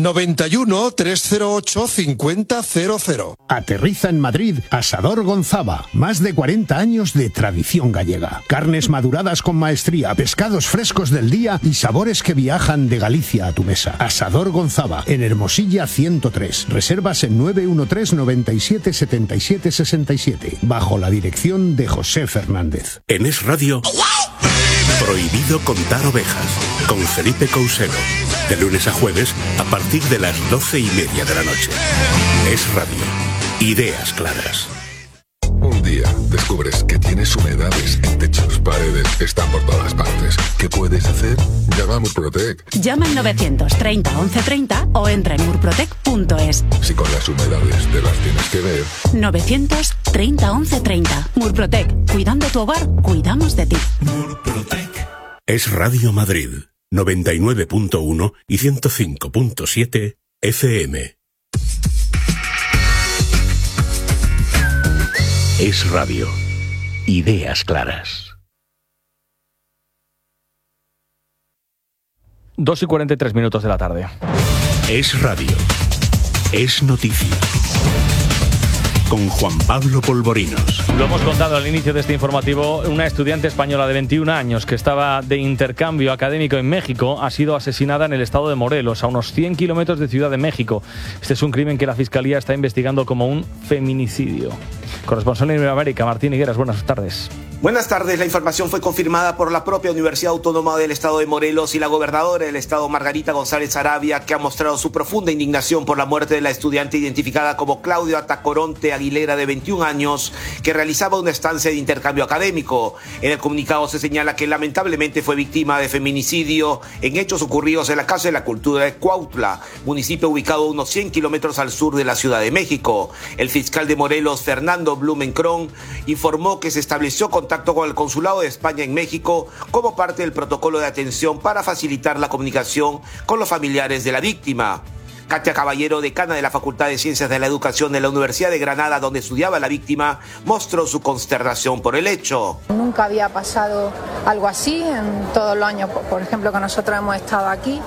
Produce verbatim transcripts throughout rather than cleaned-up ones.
noventa y uno, trescientos ocho, cincuenta cero cero. Aterriza en Madrid Asador Gonzaba. Más de cuarenta años de tradición gallega. Carnes maduradas con maestría, pescados frescos del día y sabores que viajan de Galicia a tu mesa. Asador Gonzaba, en Hermosilla ciento tres. Reservas en nueve uno tres, noventa y siete, setenta y siete, sesenta y siete. Bajo la dirección de José Fernández. En Es Radio, Prohibido contar ovejas, con Felipe Couselo. De lunes a jueves, a partir de las doce y media de la noche. Es Radio. Ideas claras. Un día descubres que tienes humedades en techos, paredes, están por todas partes. ¿Qué puedes hacer? Llama a Murprotec. Llama al novecientos treinta, once treinta o entra en murprotec punto es. Si con las humedades te las tienes que ver. novecientos treinta, once treinta. Murprotec. Cuidando tu hogar, cuidamos de ti. Murprotec. Es Radio Madrid. noventa y nueve punto uno y ciento cinco punto siete F M. Es Radio. Ideas claras. dos y cuarenta y tres minutos de la tarde. Es Radio. Es noticia. Con Juan Pablo Polvorinos. Lo hemos contado al inicio de este informativo. Una estudiante española de veintiún años que estaba de intercambio académico en México ha sido asesinada en el estado de Morelos, a unos cien kilómetros de Ciudad de México. Este es un crimen que la Fiscalía está investigando como un feminicidio. Corresponsal en Iberoamérica, Martín Higueras, buenas tardes. Buenas tardes. La información fue confirmada por la propia Universidad Autónoma del Estado de Morelos y la gobernadora del estado, Margarita González Arabia, que ha mostrado su profunda indignación por la muerte de la estudiante identificada como Claudia Atacoronte Aguilera, de veintiún años, que realizaba una estancia de intercambio académico. En el comunicado se señala que lamentablemente fue víctima de feminicidio en hechos ocurridos en la Casa de la Cultura de Cuautla, municipio ubicado a unos cien kilómetros al sur de la Ciudad de México. El fiscal de Morelos, Fernando Blumenkron, informó que se estableció contacto con el Consulado de España en México como parte del protocolo de atención para facilitar la comunicación con los familiares de la víctima. Katia Caballero, decana de la Facultad de Ciencias de la Educación de la Universidad de Granada, donde estudiaba la víctima, mostró su consternación por el hecho. Nunca había pasado algo así en todos los años, por ejemplo, que nosotros hemos estado aquí.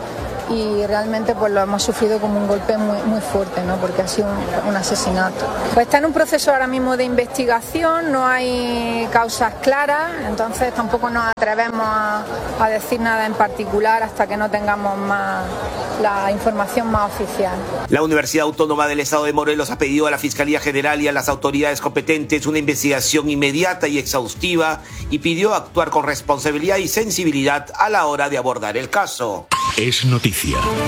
Y realmente pues lo hemos sufrido como un golpe muy, muy fuerte, ¿no? Porque ha sido un, un asesinato. Pues está en un proceso ahora mismo de investigación, no hay causas claras, entonces tampoco nos atrevemos a, a decir nada en particular hasta que no tengamos más la información más oficial. La Universidad Autónoma del Estado de Morelos ha pedido a la Fiscalía General y a las autoridades competentes una investigación inmediata y exhaustiva y pidió actuar con responsabilidad y sensibilidad a la hora de abordar el caso. Es noticia.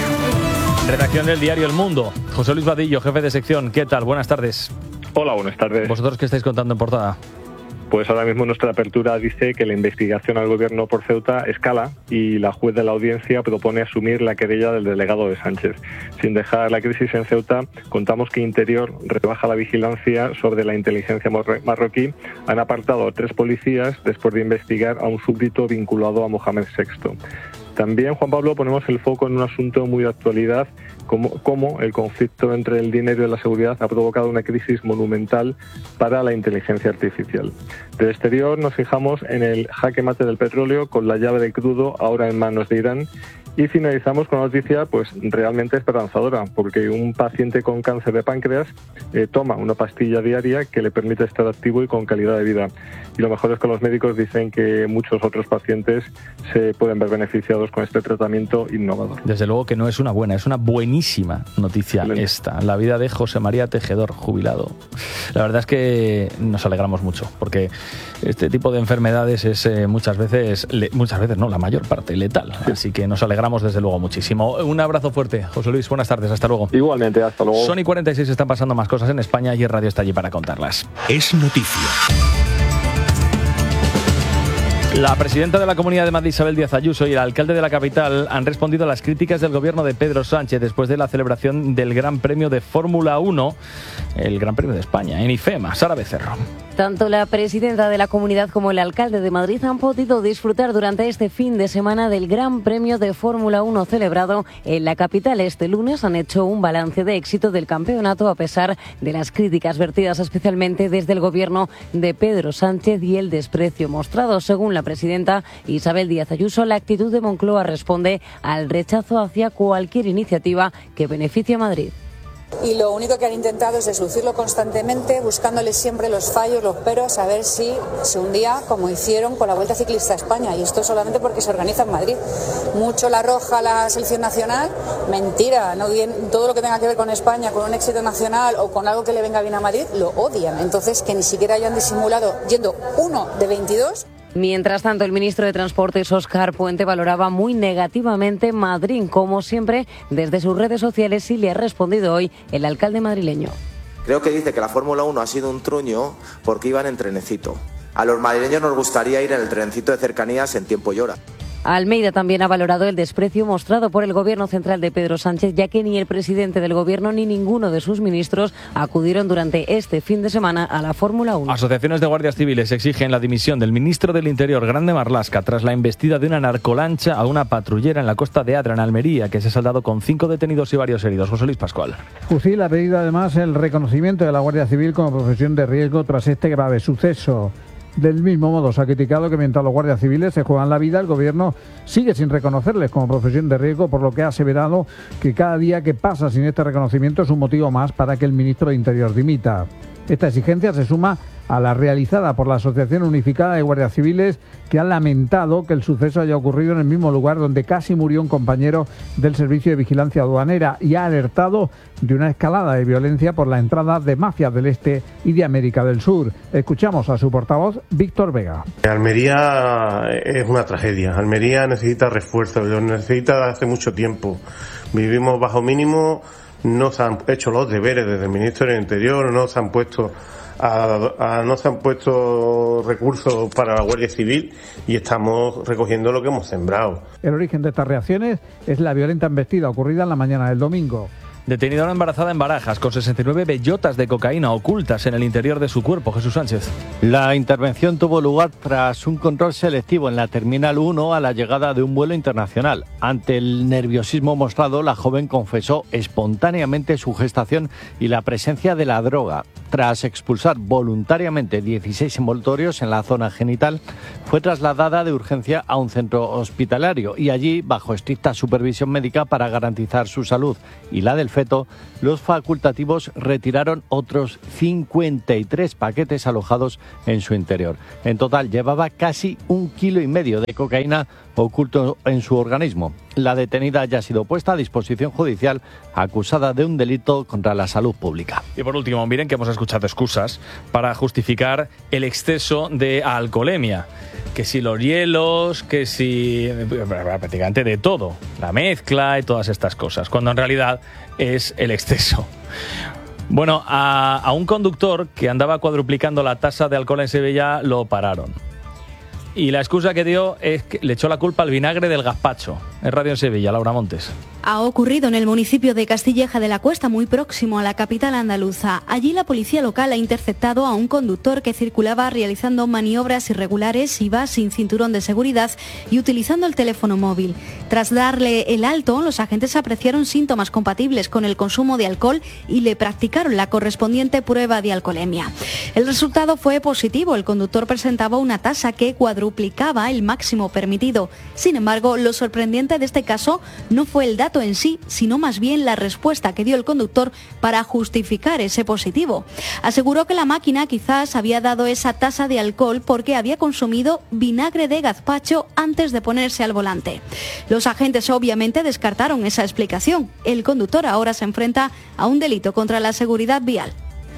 Redacción del diario El Mundo. José Luis Vadillo, jefe de sección. ¿Qué tal? Buenas tardes. Hola, buenas tardes. ¿Vosotros qué estáis contando en portada? Pues ahora mismo nuestra apertura dice que la investigación al gobierno por Ceuta escala y la juez de la audiencia propone asumir la querella del delegado de Sánchez. Sin dejar la crisis en Ceuta, contamos que Interior rebaja la vigilancia sobre la inteligencia marroquí. Han apartado a tres policías después de investigar a un súbdito vinculado a Mohamed sexto. También, Juan Pablo, ponemos el foco en un asunto muy de actualidad, como, como el conflicto entre el dinero y la seguridad ha provocado una crisis monumental para la inteligencia artificial. Del exterior nos fijamos en el jaque mate del petróleo, con la llave de crudo ahora en manos de Irán. Y finalizamos con una noticia pues realmente esperanzadora, porque un paciente con cáncer de páncreas eh, toma una pastilla diaria que le permite estar activo y con calidad de vida. Y lo mejor es que los médicos dicen que muchos otros pacientes se pueden ver beneficiados con este tratamiento innovador. Desde luego que no es una buena, es una buenísima noticia. Excelente. Esta, la vida de José María Tejedor, jubilado. La verdad es que nos alegramos mucho, porque este tipo de enfermedades es eh, muchas veces, le, muchas veces no, la mayor parte letal. Sí. Así que nos alegramos desde luego muchísimo. Un abrazo fuerte, José Luis, buenas tardes, hasta luego. Igualmente, hasta luego. Son y cuarenta y seis, están pasando más cosas en España y el radio está allí para contarlas. Es noticia. La presidenta de la Comunidad de Madrid, Isabel Díaz Ayuso, y el alcalde de la capital han respondido a las críticas del gobierno de Pedro Sánchez después de la celebración del Gran Premio de Fórmula uno, el Gran Premio de España, en IFEMA. Sara Becerro. Tanto la presidenta de la comunidad como el alcalde de Madrid han podido disfrutar durante este fin de semana del Gran Premio de Fórmula uno celebrado en la capital. Este lunes han hecho un balance de éxito del campeonato a pesar de las críticas vertidas especialmente desde el gobierno de Pedro Sánchez y el desprecio mostrado. Según la presidenta Isabel Díaz Ayuso, la actitud de Moncloa responde al rechazo hacia cualquier iniciativa que beneficie a Madrid. Y lo único que han intentado es deslucirlo constantemente, buscándole siempre los fallos, los peros, a ver si se hundía, como hicieron con la Vuelta Ciclista a España. Y esto solamente porque se organiza en Madrid. Mucho la roja la selección nacional, mentira. No, todo lo que tenga que ver con España, con un éxito nacional o con algo que le venga bien a Madrid, lo odian. Entonces, que ni siquiera hayan disimulado yendo uno de veintidós. Mientras tanto, el ministro de Transportes, Óscar Puente, valoraba muy negativamente Madrid. Como siempre, desde sus redes sociales sí le ha respondido hoy el alcalde madrileño. Creo que dice que la Fórmula uno ha sido un truño porque iban en trenecito. A los madrileños nos gustaría ir en el trenecito de cercanías en tiempo y hora. Almeida también ha valorado el desprecio mostrado por el gobierno central de Pedro Sánchez, ya que ni el presidente del gobierno ni ninguno de sus ministros acudieron durante este fin de semana a la Fórmula uno. Asociaciones de guardias civiles exigen la dimisión del ministro del Interior, Grande Marlaska, tras la embestida de una narcolancha a una patrullera en la costa de Adra, en Almería, que se ha saldado con cinco detenidos y varios heridos. José Luis Pascual. Fusil ha pedido además el reconocimiento de la Guardia Civil como profesión de riesgo tras este grave suceso. Del mismo modo, se ha criticado que mientras los guardias civiles se juegan la vida, el gobierno sigue sin reconocerles como profesión de riesgo, por lo que ha aseverado que cada día que pasa sin este reconocimiento es un motivo más para que el ministro de Interior dimita. Esta exigencia se suma a la realizada por la Asociación Unificada de Guardias Civiles, que ha lamentado que el suceso haya ocurrido en el mismo lugar donde casi murió un compañero del Servicio de Vigilancia Aduanera, y ha alertado de una escalada de violencia por la entrada de mafias del Este y de América del Sur. Escuchamos a su portavoz, Víctor Vega. Almería es una tragedia. Almería necesita refuerzos, lo necesita hace mucho tiempo. Vivimos bajo mínimo, no se han hecho los deberes desde el Ministerio del Interior, no se han puesto A, a, no se han puesto recursos para la Guardia Civil y estamos recogiendo lo que hemos sembrado. El origen de estas reacciones es la violenta embestida ocurrida en la mañana del domingo. Detenida una embarazada en Barajas con sesenta y nueve bellotas de cocaína ocultas en el interior de su cuerpo. Jesús Sánchez. La intervención tuvo lugar tras un control selectivo en la Terminal uno a la llegada de un vuelo internacional. Ante el nerviosismo mostrado, la joven confesó espontáneamente su gestación y la presencia de la droga. Tras expulsar voluntariamente dieciséis envoltorios en la zona genital, fue trasladada de urgencia a un centro hospitalario y allí, bajo estricta supervisión médica para garantizar su salud y la del feto, los facultativos retiraron otros cincuenta y tres paquetes alojados en su interior. En total, llevaba casi un kilo y medio de cocaína oculto en su organismo. La detenida ya ha sido puesta a disposición judicial, acusada de un delito contra la salud pública. Y por último, miren que hemos escuchado excusas para justificar el exceso de alcoholemia. Que si los hielos, que si prácticamente de todo, la mezcla y todas estas cosas, cuando en realidad es el exceso. Bueno, a, a un conductor que andaba cuadruplicando la tasa de alcohol en Sevilla lo pararon. Y la excusa que dio es que le echó la culpa al vinagre del gazpacho. En Radio en Sevilla, Laura Montes. Ha ocurrido en el municipio de Castilleja de la Cuesta, muy próximo a la capital andaluza. Allí la policía local ha interceptado a un conductor que circulaba realizando maniobras irregulares, iba sin cinturón de seguridad y utilizando el teléfono móvil. Tras darle el alto, los agentes apreciaron síntomas compatibles con el consumo de alcohol y le practicaron la correspondiente prueba de alcoholemia. El resultado fue positivo. El conductor presentaba una tasa que cuadruplicaba el máximo permitido. Sin embargo, lo sorprendente de este caso no fue el dato en sí, sino más bien la respuesta que dio el conductor para justificar ese positivo. Aseguró que la máquina quizás había dado esa tasa de alcohol porque había consumido vinagre de gazpacho antes de ponerse al volante. Los agentes obviamente descartaron esa explicación. El conductor ahora se enfrenta a un delito contra la seguridad vial.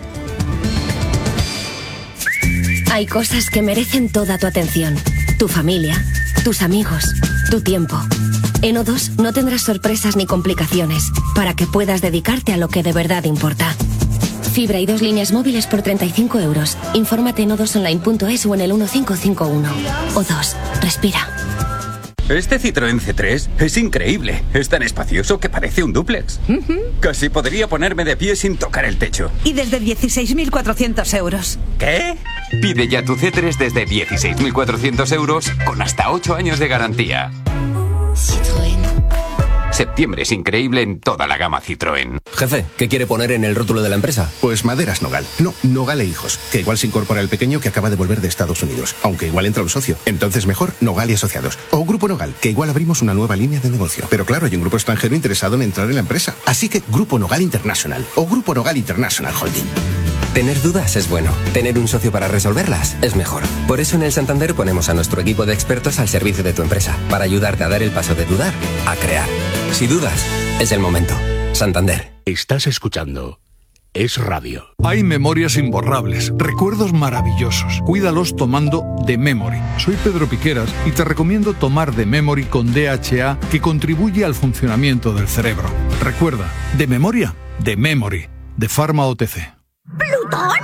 Hay cosas que merecen toda tu atención. Tu familia, tus amigos, tu tiempo. En O dos no tendrás sorpresas ni complicaciones para que puedas dedicarte a lo que de verdad importa. Fibra y dos líneas móviles por treinta y cinco euros. Infórmate en o dos online punto es o en el uno cinco cinco uno. O dos, respira. Este Citroën C tres es increíble. Es tan espacioso que parece un dúplex. Uh-huh. Casi podría ponerme de pie sin tocar el techo. Y desde dieciséis mil cuatrocientos euros. ¿Qué? Pide ya tu C tres desde dieciséis mil cuatrocientos euros con hasta ocho años de garantía. Citroën. Septiembre es increíble en toda la gama Citroën. Jefe, ¿qué quiere poner en el rótulo de la empresa? Pues Maderas Nogal. No, Nogal e Hijos. Que igual se incorpora el pequeño que acaba de volver de Estados Unidos. Aunque igual entra un socio. Entonces mejor Nogal y Asociados. O Grupo Nogal, que igual abrimos una nueva línea de negocio. Pero claro, hay un grupo extranjero interesado en entrar en la empresa. Así que Grupo Nogal International. O Grupo Nogal International Holding. Tener dudas es bueno. Tener un socio para resolverlas es mejor. Por eso en el Santander ponemos a nuestro equipo de expertos al servicio de tu empresa. Para ayudarte a dar el paso de dudar a crear. Si dudas, es el momento. Santander. Estás escuchando Es Radio. Hay memorias imborrables, recuerdos maravillosos. Cuídalos tomando The Memory. Soy Pedro Piqueras y te recomiendo tomar The Memory con D H A, que contribuye al funcionamiento del cerebro. Recuerda, de memoria, The Memory, de Pharma O T C. ¿Plutón?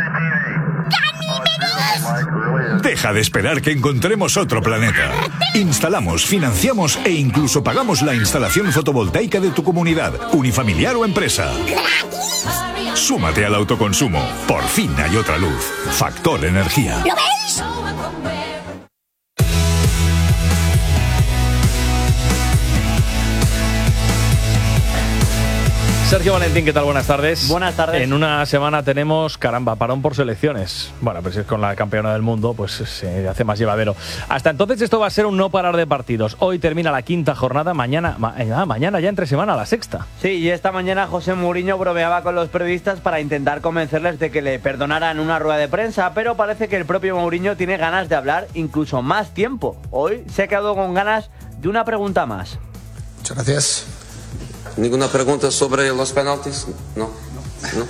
¡Ganímedes! Deja de esperar que encontremos otro planeta. Instalamos, financiamos e incluso pagamos la instalación fotovoltaica de tu comunidad, unifamiliar o empresa. Súmate al autoconsumo. Por fin hay otra luz. Factor Energía. ¿Lo veis? Sergio Valentín, ¿qué tal? Buenas tardes. Buenas tardes. En una semana tenemos, caramba, parón por selecciones. Bueno, pues si es con la campeona del mundo, pues se hace más llevadero. Hasta entonces esto va a ser un no parar de partidos. Hoy termina la quinta jornada, mañana, ma, ah, mañana ya entre semana la sexta. Sí, y esta mañana José Mourinho bromeaba con los periodistas para intentar convencerles de que le perdonaran una rueda de prensa, pero parece que el propio Mourinho tiene ganas de hablar incluso más tiempo. Hoy se ha quedado con ganas de una pregunta más. Muchas gracias. ¿Ninguna pregunta sobre los penaltis? No, no.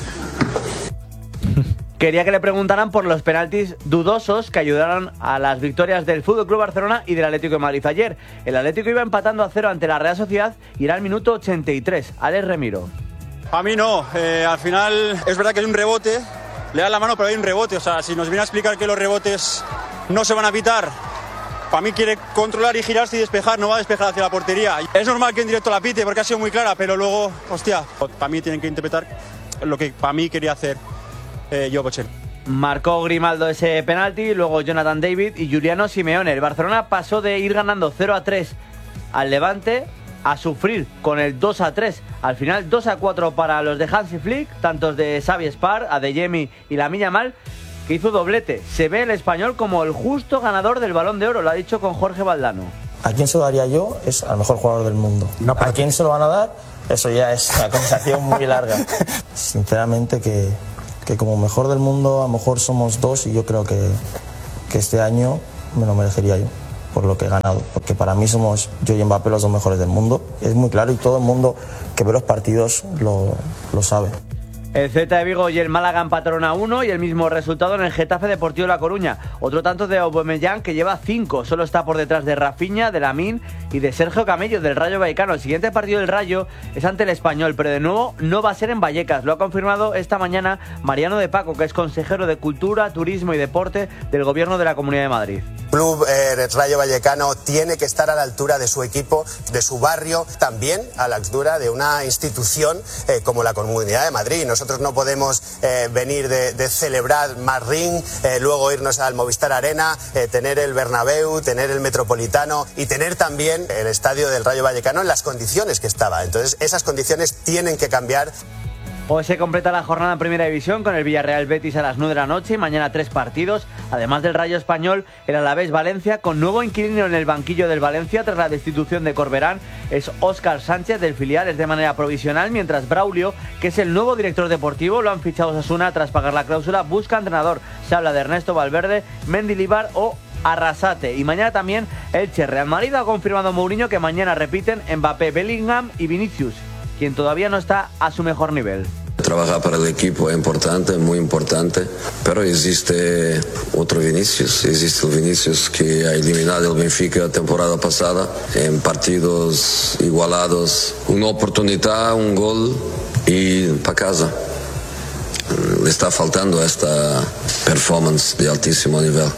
Quería que le preguntaran por los penaltis dudosos que ayudaron a las victorias del F C Barcelona y del Atlético de Madrid ayer. El Atlético iba empatando a cero ante la Real Sociedad y era el minuto ochenta y tres. Alex Remiro. A mí no, eh, al final es verdad que hay un rebote, le da la mano pero hay un rebote, o sea, si nos viene a explicar que los rebotes no se van a pitar, para mí quiere controlar y girarse y despejar, no va a despejar hacia la portería. Es normal que en directo la pite porque ha sido muy clara, pero luego, hostia, para mí tienen que interpretar lo que para mí quería hacer eh, yo, Pochel. Marcó Grimaldo ese penalti, luego Jonathan David y Juliano Simeone. El Barcelona pasó de ir ganando cero a tres al Levante a sufrir con el dos a tres. Al final dos a cuatro para los de Hansi Flick, tantos de Xavi Spar, Adeyemi y Lamine Yamal, que hizo doblete. Se ve el español como el justo ganador del Balón de Oro, lo ha dicho con Jorge Valdano. ¿A quién se lo daría yo? Es al mejor jugador del mundo. No, ¿a quién se lo van a dar? Eso ya es una conversación muy larga. Sinceramente que, que como mejor del mundo a lo mejor somos dos y yo creo que, que este año me lo merecería yo por lo que he ganado. Porque para mí somos yo y Mbappé los dos mejores del mundo. Es muy claro y todo el mundo que ve los partidos lo, lo sabe. El Celta de Vigo y el Málaga empataron a uno y el mismo resultado en el Getafe Deportivo de La Coruña. Otro tanto de Aubameyang que lleva cinco, solo está por detrás de Rafinha, de Lamine y de Sergio Camello del Rayo Vallecano. El siguiente partido del Rayo es ante el Español, pero de nuevo no va a ser en Vallecas. Lo ha confirmado esta mañana Mariano de Paco, que es consejero de Cultura, Turismo y Deporte del Gobierno de la Comunidad de Madrid. El club eh, Rayo Vallecano tiene que estar a la altura de su equipo, de su barrio, también a la altura de una institución eh, como la Comunidad de Madrid. Nosotros no podemos eh, venir de, de celebrar Marrín, eh, luego irnos al Movistar Arena, eh, tener el Bernabéu, tener el Metropolitano y tener también el estadio del Rayo Vallecano en las condiciones que estaba. Entonces esas condiciones tienen que cambiar. Hoy se completa la jornada en Primera División con el Villarreal Betis a las nueve de la noche y mañana tres partidos. Además del Rayo Español, el Alavés Valencia, con nuevo inquilino en el banquillo del Valencia tras la destitución de Corberán, es Óscar Sánchez del filial, es de manera provisional, mientras Braulio, que es el nuevo director deportivo, lo han fichado Osasuna tras pagar la cláusula, busca entrenador. Se habla de Ernesto Valverde, Mendilibar o Arrasate. Y mañana también Elche. Real Madrid ha confirmado Mourinho que mañana repiten Mbappé, Bellingham y Vinicius, quien todavía no está a su mejor nivel. Trabajar para el equipo es importante, muy importante, pero existe otro Vinicius, existe el Vinicius que ha eliminado el Benfica la temporada pasada en partidos igualados, una oportunidad, un gol y para casa. Le está faltando esta performance de altísimo nivel.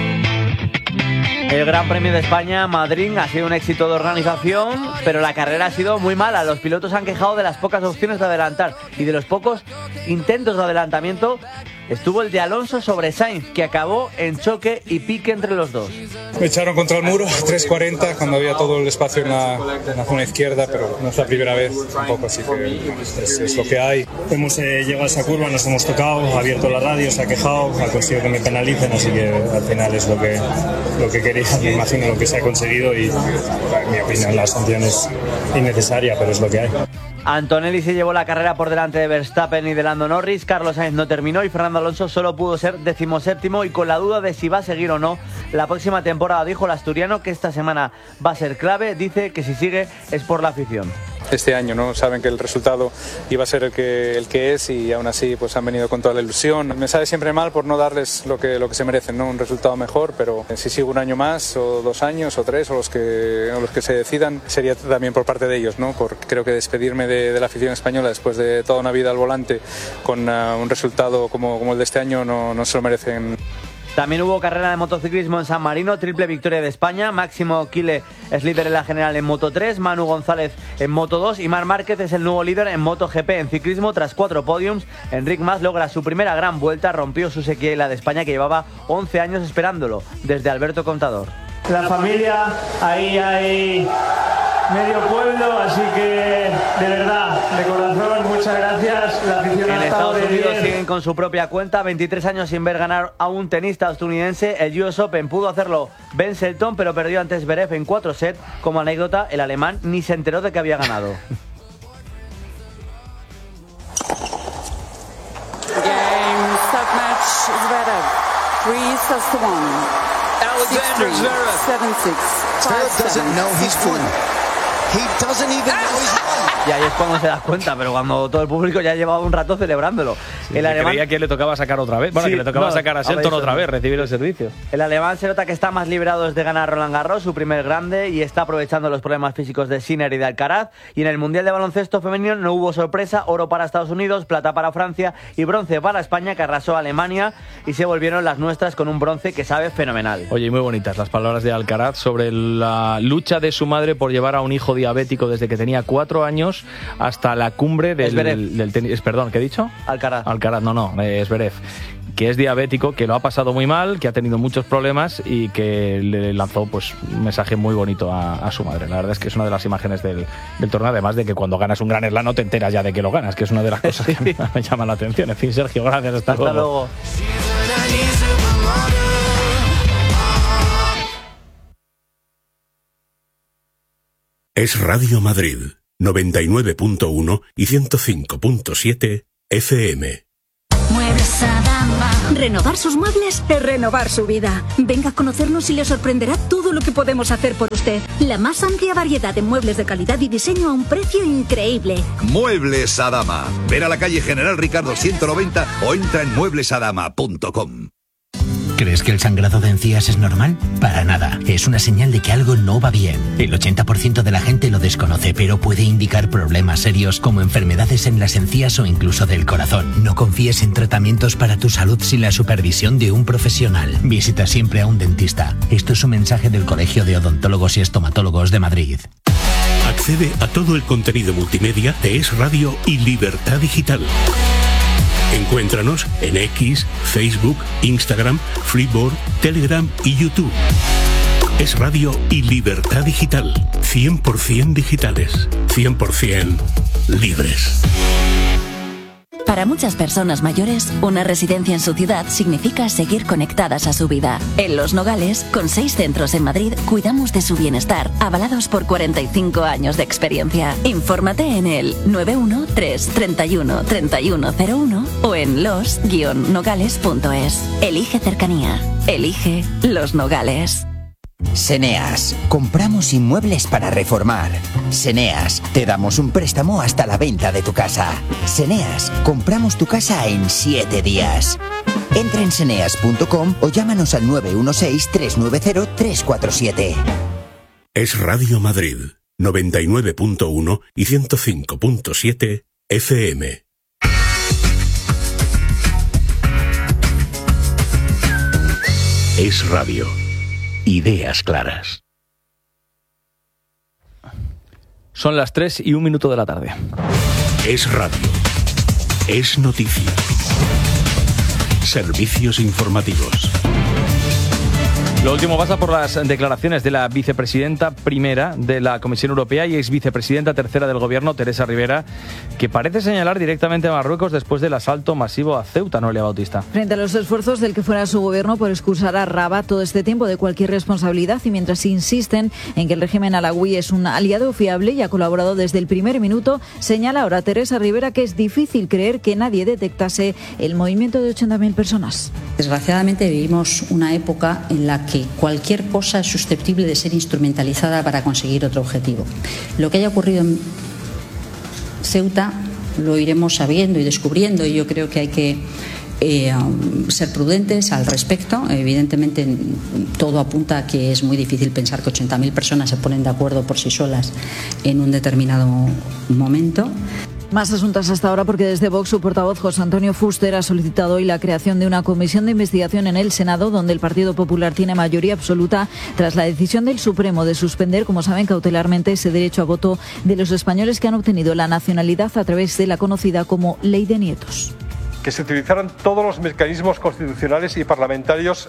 El Gran Premio de España, Madrid, ha sido un éxito de organización, pero la carrera ha sido muy mala. Los pilotos han quejado de las pocas opciones de adelantar y de los pocos intentos de adelantamiento estuvo el de Alonso sobre Sainz, que acabó en choque y pique entre los dos. Me echaron contra el muro, tres cuarenta, cuando había todo el espacio en la, en la zona izquierda, pero no es la primera vez tampoco, así que es, es lo que hay. Hemos eh, llegado a esa curva, nos hemos tocado, ha abierto la radio, se ha quejado, ha conseguido que me penalicen, así que al final es lo que, lo que quería, me imagino lo que se ha conseguido y en mi opinión la sanción es innecesaria, pero es lo que hay. Antonelli se llevó la carrera por delante de Verstappen y de Lando Norris, Carlos Sainz no terminó y Fernando Alonso solo pudo ser decimoséptimo, y con la duda de si va a seguir o no la próxima temporada, dijo el asturiano que esta semana va a ser clave, dice que si sigue es por la afición. Este año, ¿no? Saben que el resultado iba a ser el que, el que es y aún así pues han venido con toda la ilusión. Me sabe siempre mal por no darles lo que, lo que se merecen, ¿no? Un resultado mejor, pero si sigo un año más o dos años o tres o los que, o los que se decidan, sería también por parte de ellos, ¿no? Porque creo que despedirme de, de la afición española después de toda una vida al volante con uh, un resultado como, como el de este año no, no se lo merecen. También hubo carrera de motociclismo en San Marino, triple victoria de España. Máximo Quile es líder en la general en Moto tres, Manu González en Moto dos y Marc Márquez es el nuevo líder en MotoGP. En ciclismo, tras cuatro podiums, Enric Mas logra su primera gran vuelta, rompió su sequía y la de España, que llevaba once años esperándolo. Desde Alberto Contador. La familia, ahí hay medio pueblo, así que de verdad, de corazón, muchas gracias. La afición en ha estado Estados de Unidos bien. siguen con su propia cuenta, veintitrés años sin ver ganar a un tenista estadounidense. El U S Open pudo hacerlo Ben Shelton, pero perdió ante Zverev en cuatro sets. Como anécdota, el alemán ni se enteró de que había ganado. Game, set match, Zverev, three sets to one. Alexander Zverev. seven six. Zverev doesn't know he's won. He doesn't even know he's won. Y ahí es cuando se das cuenta, pero cuando todo el público ya llevaba un rato celebrándolo. Sí, el alemán creía que le tocaba sacar otra vez. Bueno, sí, que le tocaba no, sacar a Shelton otra vez, recibir el servicio. El alemán se nota que está más librado desde ganar Roland Garros, su primer grande, y está aprovechando los problemas físicos de Sinner y de Alcaraz. Y en el Mundial de Baloncesto Femenino no hubo sorpresa, oro para Estados Unidos, plata para Francia y bronce para España, que arrasó a Alemania, y se volvieron las nuestras con un bronce que sabe fenomenal. Oye, y muy bonitas las palabras de Alcaraz sobre la lucha de su madre por llevar a un hijo diabético desde que tenía cuatro años hasta la cumbre del, del tenis. Perdón, ¿qué he dicho? Alcaraz. Alcaraz, no, no, es Zverev. Que es diabético, que lo ha pasado muy mal, que ha tenido muchos problemas y que le lanzó pues un mensaje muy bonito a, a su madre. La verdad es que es una de las imágenes del, del torneo, además de que cuando ganas un Gran Slam no te enteras ya de que lo ganas, que es una de las cosas que me, me llama la atención. En fin, Sergio, gracias, hasta, hasta luego. luego. Es Radio Madrid, noventa y nueve punto uno y ciento cinco punto siete F M. Muebles Adama. Renovar sus muebles es renovar su vida. Venga a conocernos y le sorprenderá todo lo que podemos hacer por usted. La más amplia variedad de muebles de calidad y diseño a un precio increíble. Muebles Adama. Ven a la calle General Ricardo ciento noventa o entra en muebles adama punto com. ¿Crees que el sangrado de encías es normal? Para nada. Es una señal de que algo no va bien. El ochenta por ciento de la gente lo desconoce, pero puede indicar problemas serios como enfermedades en las encías o incluso del corazón. No confíes en tratamientos para tu salud sin la supervisión de un profesional. Visita siempre a un dentista. Esto es un mensaje del Colegio de Odontólogos y Estomatólogos de Madrid. Accede a todo el contenido multimedia de Es Radio y Libertad Digital. Encuéntranos en X, Facebook, Instagram, Freeboard, Telegram y YouTube. Es Radio y Libertad Digital. cien por ciento digitales. cien por ciento libres. Para muchas personas mayores, una residencia en su ciudad significa seguir conectadas a su vida. En Los Nogales, con seis centros en Madrid, cuidamos de su bienestar, avalados por cuarenta y cinco años de experiencia. Infórmate en el nueve uno tres, treinta y uno, treinta y uno cero uno o en los guion nogales punto es. Elige cercanía. Elige Los Nogales. Seneas, compramos inmuebles para reformar. Seneas, te damos un préstamo hasta la venta de tu casa. Seneas, compramos tu casa en siete días. Entra en seneas punto com o llámanos al nueve uno seis, tres nueve cero, tres cuatro siete. Es Radio Madrid, noventa y nueve punto uno y ciento cinco punto siete F M. Es Radio. Ideas claras. Son las tres y un minuto de la tarde. Es radio. Es noticia. Servicios informativos. Lo último pasa por las declaraciones de la vicepresidenta primera de la Comisión Europea y ex vicepresidenta tercera del Gobierno, Teresa Rivera, que parece señalar directamente a Marruecos después del asalto masivo a Ceuta, Noelia Bautista. Frente a los esfuerzos del que fuera su gobierno por excusar a Rabat todo este tiempo de cualquier responsabilidad y mientras insisten en que el régimen alawí es un aliado fiable y ha colaborado desde el primer minuto, señala ahora Teresa Rivera que es difícil creer que nadie detectase el movimiento de ochenta mil personas. Desgraciadamente vivimos una época en la que cualquier cosa es susceptible de ser instrumentalizada para conseguir otro objetivo. Lo que haya ocurrido en Ceuta lo iremos sabiendo y descubriendo, y yo creo que hay que eh, ser prudentes al respecto. Evidentemente todo apunta a que es muy difícil pensar que ochenta mil personas se ponen de acuerdo por sí solas en un determinado momento. Más asuntos hasta ahora porque desde Vox su portavoz José Antonio Fuster ha solicitado hoy la creación de una comisión de investigación en el Senado donde el Partido Popular tiene mayoría absoluta tras la decisión del Supremo de suspender, como saben, cautelarmente ese derecho a voto de los españoles que han obtenido la nacionalidad a través de la conocida como Ley de Nietos. Que se utilizaran todos los mecanismos constitucionales y parlamentarios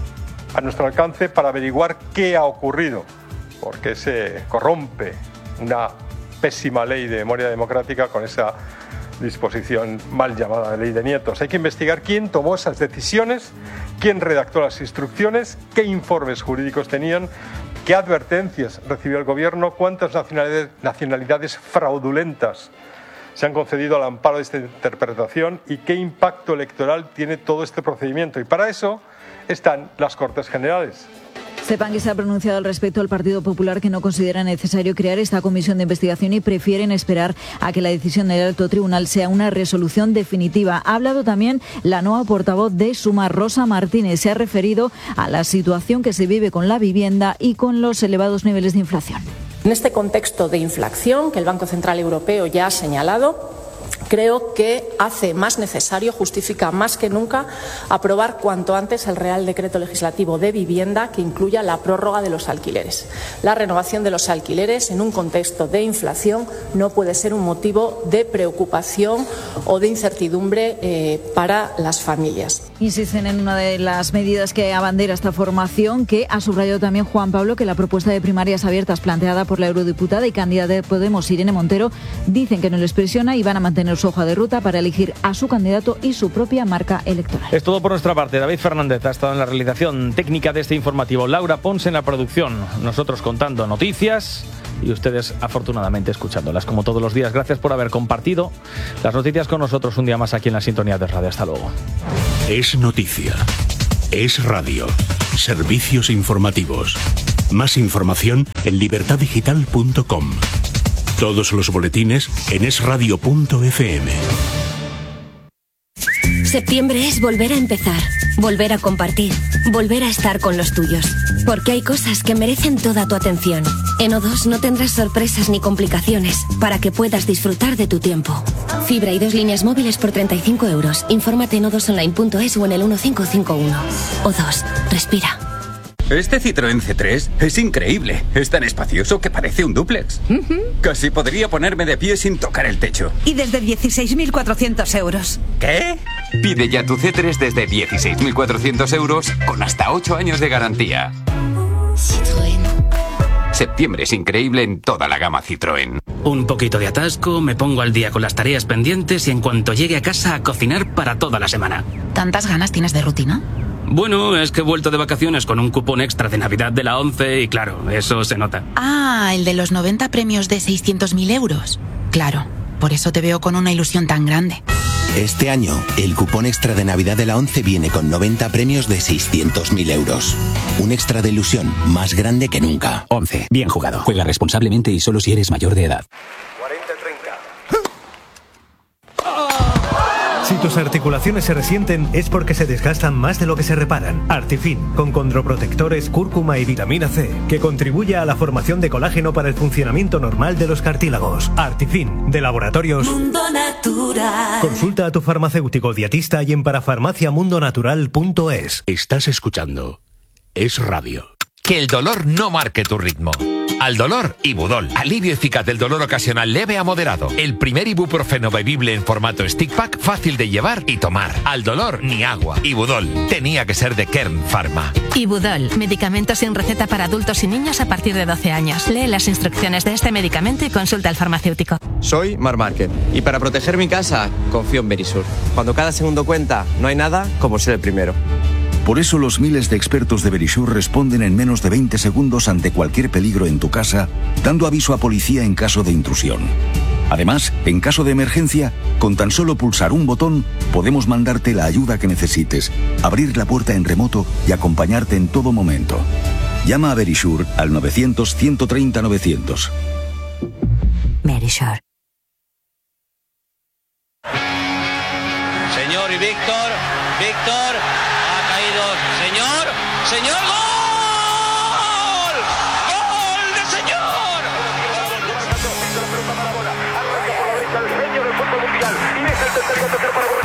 a nuestro alcance para averiguar qué ha ocurrido, porque se corrompe una pésima ley de memoria democrática con esa disposición mal llamada Ley de Nietos. Hay que investigar quién tomó esas decisiones, quién redactó las instrucciones, qué informes jurídicos tenían, qué advertencias recibió el gobierno, cuántas nacionalidades, nacionalidades fraudulentas se han concedido al amparo de esta interpretación y qué impacto electoral tiene todo este procedimiento. Y para eso están las Cortes Generales. Sepan que se ha pronunciado al respecto el Partido Popular, que no considera necesario crear esta comisión de investigación y prefieren esperar a que la decisión del alto tribunal sea una resolución definitiva. Ha hablado también la nueva portavoz de Sumar, Rosa Martínez. Se ha referido a la situación que se vive con la vivienda y con los elevados niveles de inflación. En este contexto de inflación que el Banco Central Europeo ya ha señalado, creo que hace más necesario, justifica más que nunca, aprobar cuanto antes el Real Decreto Legislativo de Vivienda que incluya la prórroga de los alquileres. La renovación de los alquileres en un contexto de inflación no puede ser un motivo de preocupación o de incertidumbre eh, para las familias. Insisten en una de las medidas que abandera esta formación, que ha subrayado también Juan Pablo, que la propuesta de primarias abiertas planteada por la eurodiputada y candidata de Podemos, Irene Montero, dicen que no les presiona y van a mantener su hoja de ruta para elegir a su candidato y su propia marca electoral. Es todo por nuestra parte. David Fernández ha estado en la realización técnica de este informativo, Laura Pons en la producción, nosotros contando noticias y ustedes afortunadamente escuchándolas como todos los días. Gracias por haber compartido las noticias con nosotros un día más aquí en la sintonía de Radio. Hasta luego. Es noticia. Es radio. Servicios informativos. Más información en libertad digital punto com. Todos los boletines en es radio punto efe eme. Septiembre es volver a empezar, volver a compartir, volver a estar con los tuyos. Porque hay cosas que merecen toda tu atención. En O dos no tendrás sorpresas ni complicaciones para que puedas disfrutar de tu tiempo. Fibra y dos líneas móviles por treinta y cinco euros. Infórmate en o dos online punto es o en el uno cinco cinco uno. O dos, respira. Este Citroën ce tres es increíble. Es tan espacioso que parece un dúplex. Uh-huh. Casi podría ponerme de pie sin tocar el techo. Y desde dieciséis mil cuatrocientos euros. ¿Qué? Pide ya tu ce tres desde dieciséis mil cuatrocientos euros con hasta ocho años de garantía. Citroën. Septiembre es increíble en toda la gama Citroën. Un poquito de atasco, me pongo al día con las tareas pendientes y en cuanto llegue a casa a cocinar para toda la semana. ¿Tantas ganas tienes de rutina? Bueno, es que he vuelto de vacaciones con un cupón extra de Navidad de la ONCE y claro, eso se nota. Ah, el de los noventa premios de seiscientos mil euros. Claro, por eso te veo con una ilusión tan grande. Este año, el cupón extra de Navidad de la ONCE viene con noventa premios de seiscientos mil euros. Un extra de ilusión más grande que nunca. ONCE, bien jugado. Juega responsablemente y solo si eres mayor de edad. Si tus articulaciones se resienten es porque se desgastan más de lo que se reparan. Artifin, con condroprotectores, cúrcuma y vitamina C, que contribuye a la formación de colágeno para el funcionamiento normal de los cartílagos. Artifin, de Laboratorios Mundo Natural. Consulta a tu farmacéutico dietista y en parafarmacia mundo natural punto es. Estás escuchando Es Radio. Que el dolor no marque tu ritmo. Aldolor, Ibudol. Alivio eficaz del dolor ocasional leve a moderado. El primer ibuprofeno bebible en formato stick pack, fácil de llevar y tomar. Aldolor, ni agua. Ibudol. Tenía que ser de Kern Pharma. Ibudol. Medicamento sin receta para adultos y niños a partir de doce años. Lee las instrucciones de este medicamento y consulta al farmacéutico. Soy Mar Márquez y para proteger mi casa confío en Verisur. Cuando cada segundo cuenta, no hay nada como ser el primero. Por eso los miles de expertos de Verisur responden en menos de veinte segundos ante cualquier peligro en tu casa, dando aviso a policía en caso de intrusión. Además, en caso de emergencia, con tan solo pulsar un botón, podemos mandarte la ayuda que necesites, abrir la puerta en remoto y acompañarte en todo momento. Llama a Verisur al novecientos, ciento treinta, novecientos. Verisur. Señor y Víctor, Víctor... Señor, señor, gol, gol de señor. El genio del fútbol mundial y es el tercer gol para